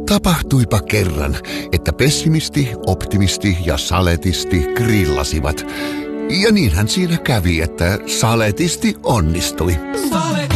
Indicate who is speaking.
Speaker 1: Tapahtuipa kerran, että pessimisti, optimisti ja saletisti grillasivat. Ja niinhän siinä kävi, että saletisti onnistui.